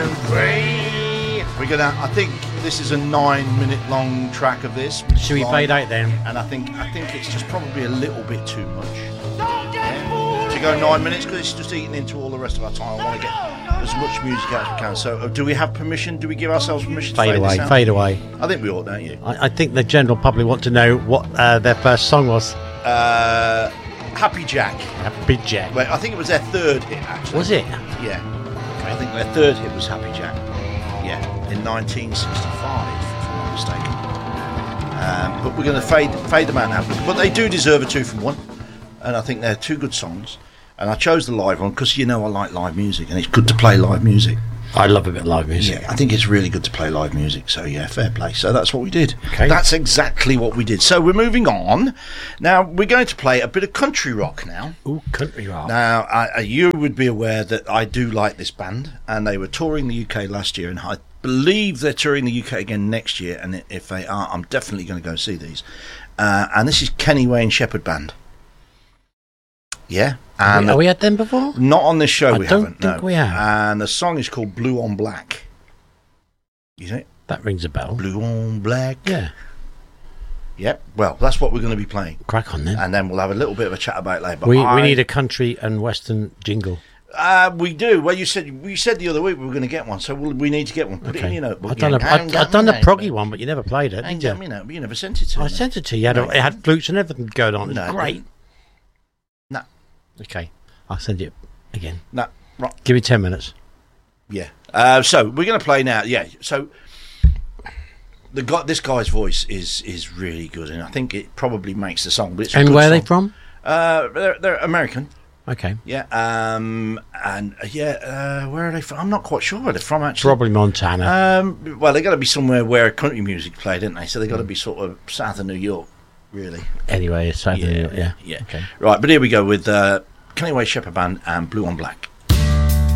and grey. We're gonna. I think this is a 9-minute long track of this. Should we fade out then? And I think it's just probably a little bit too much. To go 9 minutes because it's just eating into all the rest of our time. I want to get as much music out as we can. So, do we have permission? Do we give ourselves permission to fade away? This out? Fade away. I think we ought, don't you? I think the general public want to know what their first song was. Happy Jack. Happy Jack. Wait, I think it was their third hit, actually. Was it? Yeah. I think their third hit was Happy Jack. Yeah, in 1965, if I'm not mistaken. But we're going to fade them out now. But they do deserve a 2 from 1. And I think they're 2 good songs. And I chose the live one because, I like live music. And it's good to play live music. I love a bit of live music. Yeah, I think it's really good to play live music. So, yeah, fair play. So that's what we did. Okay. That's exactly what we did. So we're moving on. Now, we're going to play a bit of country rock now. Ooh, country rock. Now, you would be aware that I do like this band. And they were touring the UK last year. And I believe they're touring the UK again next year. And if they are, I'm definitely going to go see these. And this is Kenny Wayne Shepherd Band. Yeah. And have we had them before? Not on this show, we haven't. I don't think we have. And the song is called Blue on Black. You know it? That rings a bell. Blue on Black. Yeah. Yep. Well, that's what we're going to be playing. Crack on then. And then we'll have a little bit of a chat about it later. But we need a country and western jingle. We do. Well, you said the other week we were going to get one, so we need to get one. Put it in your notebook. I've done a proggy one, but you never played it, did you? You never sent it to me. I sent it to you. It had flutes and everything going on. It was great. No. Okay. I'll send it again. No. Right. Give me 10 minutes. Yeah. So we're going to play now. Yeah. So this guy's voice is really good, and I think it probably makes the song. But it's and where are they from? They're American. Okay. Yeah. Where are they from? I'm not quite sure where they're from, actually. Probably Montana. Well, they got to be somewhere where country music played, didn't they? So they got to be sort of south of New York, really. Anyway, it's south of New York. Yeah. Yeah. Okay. Right, but here we go with Kenny Wayne Shepherd Band and Blue on Black.